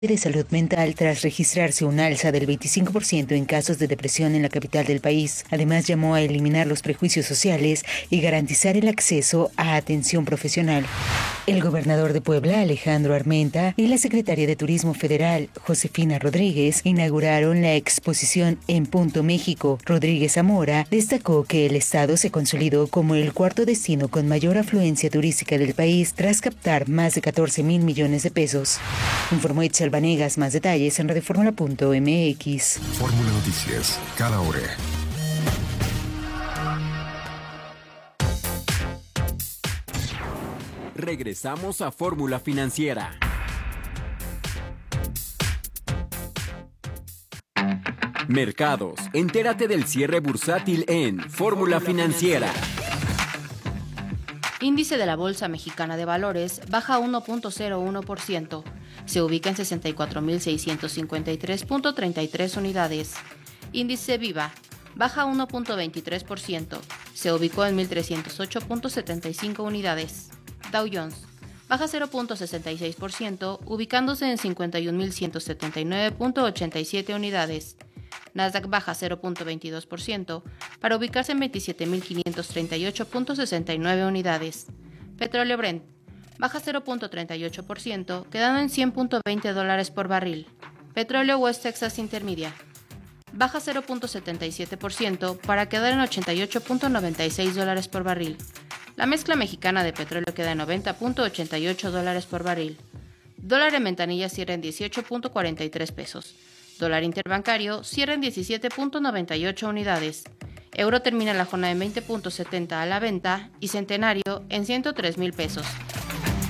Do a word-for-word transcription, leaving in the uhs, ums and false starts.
de Salud Mental tras registrarse un alza del veinticinco por ciento en casos de depresión en la capital del país. Además, llamó a eliminar los prejuicios sociales y garantizar el acceso a atención profesional. El gobernador de Puebla, Alejandro Armenta, y la secretaria de Turismo Federal, Josefina Rodríguez, inauguraron la exposición En Punto México. Rodríguez Zamora destacó que el estado se consolidó como el cuarto destino con mayor afluencia turística del país tras captar más de catorce mil millones de pesos. Informó Itzel Vanegas. Más detalles en radioformula punto m x. Fórmula Noticias, cada hora. Regresamos a Fórmula Financiera. Mercados. Entérate del cierre bursátil en Fórmula Financiera. Índice de la Bolsa Mexicana de Valores baja uno punto cero uno por ciento. Se ubica en sesenta y cuatro mil seiscientos cincuenta y tres punto treinta y tres unidades. Índice Viva baja uno punto veintitrés por ciento. Se ubicó en mil trescientos ocho punto setenta y cinco unidades. Dow Jones baja cero punto sesenta y seis por ciento, ubicándose en cincuenta y un mil ciento setenta y nueve punto ochenta y siete unidades. Nasdaq baja cero punto veintidós por ciento para ubicarse en veintisiete mil quinientos treinta y ocho punto sesenta y nueve unidades. Petróleo Brent baja cero punto treinta y ocho por ciento, quedando en cien punto veinte dólares por barril. Petróleo West Texas Intermedia baja cero punto setenta y siete por ciento para quedar en ochenta y ocho punto noventa y seis dólares por barril. La mezcla mexicana de petróleo queda en noventa punto ochenta y ocho dólares por barril. Dólar en ventanilla cierra en dieciocho punto cuarenta y tres pesos. Dólar interbancario cierra en diecisiete punto noventa y ocho unidades. Euro termina la jornada en veinte punto setenta a la venta y centenario en ciento tres mil pesos.